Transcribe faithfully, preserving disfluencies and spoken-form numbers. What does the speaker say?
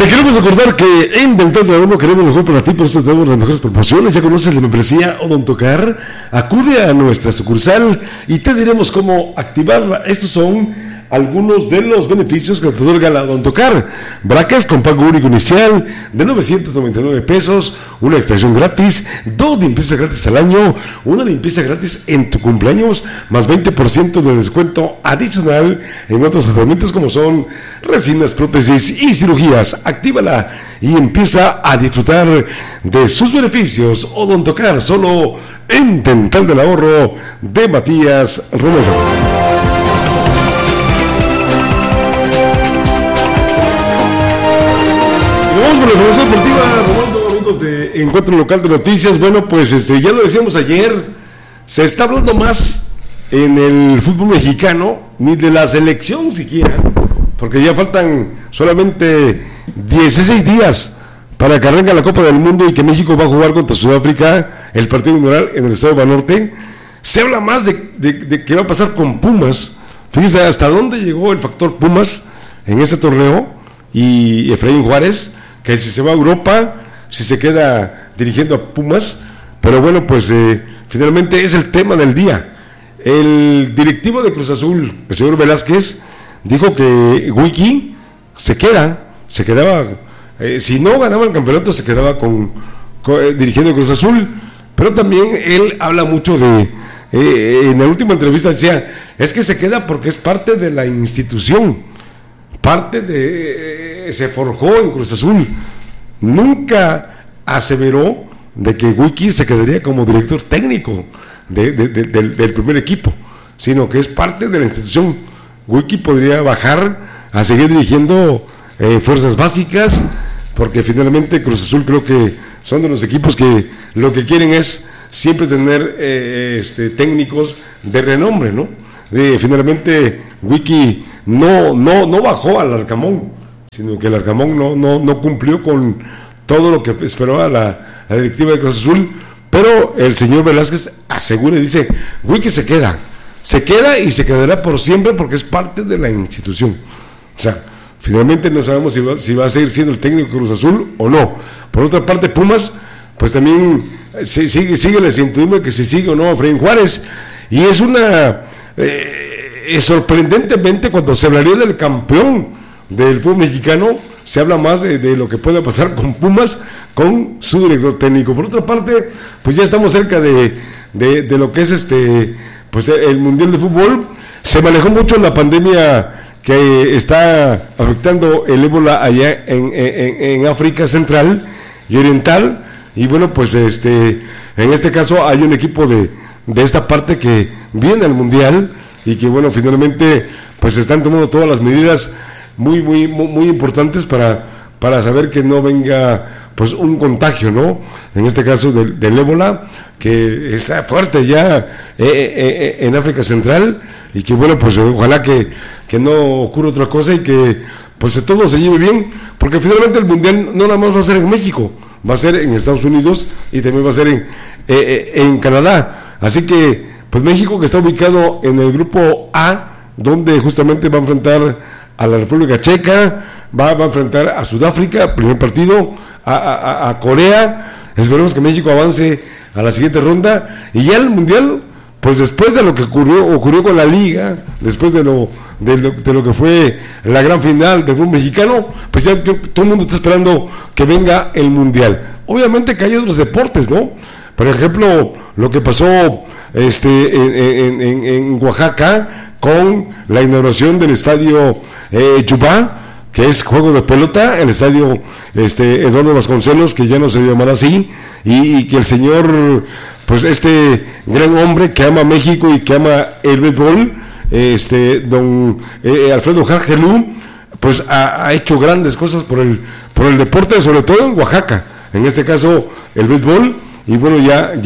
Te queremos recordar que en Dental de Oro queremos mejor para ti, por eso tenemos las mejores promociones. Ya conoces la membresía Odontocar. Acude a nuestra sucursal y te diremos cómo activarla. Estos son algunos de los beneficios que te otorga la Odontocar. Bracas con pago único inicial de novecientos noventa y nueve pesos, una extracción gratis, dos limpiezas gratis al año, una limpieza gratis en tu cumpleaños, más veinte por ciento de descuento adicional en otros tratamientos como son resinas, prótesis y cirugías. Actívala y empieza a disfrutar de sus beneficios. Odontocar, solo en Dental del Ahorro de Matías Romero. Vamos con la información deportiva, Rolando, amigos de Encuentro Local de Noticias. Bueno, pues este, ya lo decíamos ayer, se está hablando más en el fútbol mexicano, ni de la selección siquiera, porque ya faltan solamente dieciséis días para que arranque la Copa del Mundo y que México va a jugar contra Sudáfrica, el partido inaugural en el estado de Banorte. Se habla más de, de, de qué va a pasar con Pumas. Fíjense hasta dónde llegó el factor Pumas en ese torneo, y Efraín Juárez, que si se va a Europa, si se queda dirigiendo a Pumas. Pero bueno, pues eh, finalmente es el tema del día. El directivo de Cruz Azul, el señor Velázquez, dijo que Wiki se queda, se quedaba, eh, si no ganaba el campeonato, se quedaba con, con eh, dirigiendo Cruz Azul. Pero también él habla mucho de, eh, en la última entrevista decía, es que se queda porque es parte de la institución, parte de, eh, se forjó en Cruz Azul. Nunca aseveró de que Wiki se quedaría como director técnico de, de, de, del, del primer equipo, sino que es parte de la institución. Wiki podría bajar a seguir dirigiendo eh, fuerzas básicas, porque finalmente Cruz Azul creo que son de los equipos que lo que quieren es siempre tener eh, este, técnicos de renombre, ¿no? Eh, finalmente Wiki no, no, no bajó al Arcamón, sino que el Arcamón no, no, no cumplió con todo lo que esperaba la, la directiva de Cruz Azul. Pero el señor Velázquez asegura y dice, Wiki se queda, se queda y se quedará por siempre porque es parte de la institución. O sea, finalmente no sabemos si va, si va a seguir siendo el técnico de Cruz Azul o no. Por otra parte, Pumas, pues también sigue, sigue, sigue la incertidumbre que si sigue o no a Efraín Juárez. Y es una... Eh, sorprendentemente, cuando se hablaría del campeón del fútbol mexicano, se habla más de, de lo que puede pasar con Pumas, con su director técnico. Por otra parte, pues ya estamos cerca de, de, de lo que es este pues el Mundial de Fútbol. Se manejó mucho la pandemia que está afectando el ébola allá en, en, en África Central y Oriental, y bueno, pues este en este caso hay un equipo de, de esta parte que viene al Mundial, y que bueno, finalmente pues están tomando todas las medidas muy muy muy, muy importantes para, para saber que no venga pues un contagio, ¿no? En este caso del, del ébola, que está fuerte ya eh, eh, en África Central, y que bueno, pues ojalá que, que no ocurra otra cosa y que pues todo se lleve bien, porque finalmente el Mundial no nada más va a ser en México, va a ser en Estados Unidos y también va a ser en, eh, en Canadá. Así que pues México, que está ubicado en el grupo A, donde justamente va a enfrentar a la República Checa, va, va a enfrentar a Sudáfrica, primer partido, a, a, a Corea. Esperemos que México avance a la siguiente ronda, y ya el Mundial, pues después de lo que ocurrió, ocurrió con la Liga, después de lo, de lo, de lo que fue la gran final del fútbol mexicano, pues ya todo el mundo está esperando que venga el Mundial. Obviamente que hay otros deportes, ¿no? Por ejemplo, lo que pasó este en, en, en Oaxaca con la inauguración del estadio eh, Yubá, que es juego de pelota, el estadio este Eduardo Vasconcelos, que ya no se llamará así, y, y que el señor, pues este gran hombre que ama México y que ama el béisbol, este don eh, Alfredo Jargelú, pues ha, ha hecho grandes cosas por el por el deporte, sobre todo en Oaxaca, en este caso el béisbol. Y bueno, ya, ya